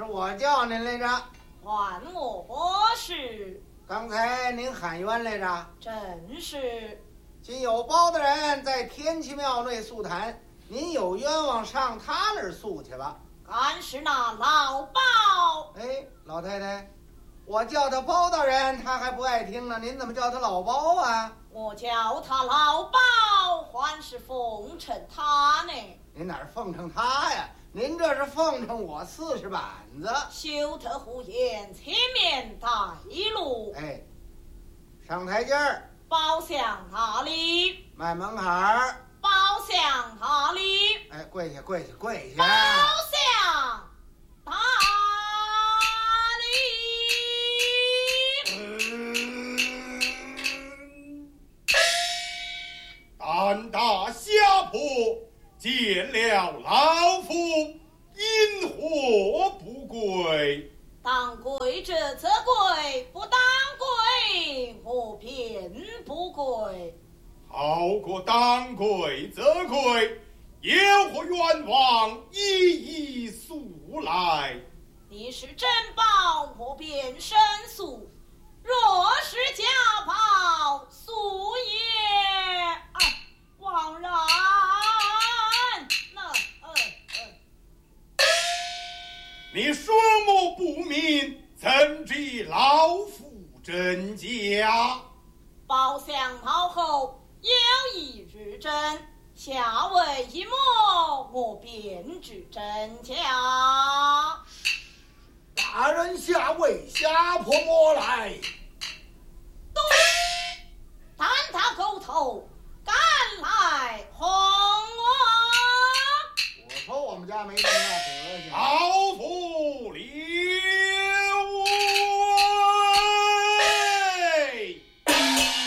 我叫您来着。 还我何事？ 刚才您喊冤来着？ 正是。 今有包大人在天齐庙内诉谈，您有冤枉上他那儿诉去了。 干是那老包。 哎，老太太，我叫他包大人，他还不爱听呢，您怎么叫他老包啊？ 我叫他老包，还是奉承他呢。 您哪儿奉承他呀？您这是奉承我40板子。 休特胡言，前面带路。 哎，上台阶儿。 包厢哪里？ 迈门槛儿。 包厢哪里？ 哎，跪下跪下跪下。 包厢哪里？ 胆大侠婆，见了老夫，因何不跪？ 当跪者则跪，不当跪我便不跪。 好过当跪则跪，有何冤枉一一诉来。 你是真宝，我便申诉；若是假宝，诉也枉然。 你双目不明，怎知老夫真假？ 包厢讨后有一日真，下为一摸，我便知真假。 大人下为下婆摸来。 对，但他狗头赶来哄我。 我说我们家没这么大德行。 老夫